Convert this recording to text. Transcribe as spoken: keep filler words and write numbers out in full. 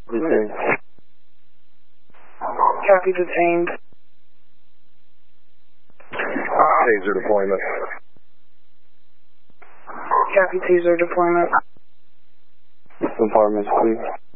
Detained. Copy, detained. Taser deployment. Copy, taser deployment. Apartments, please.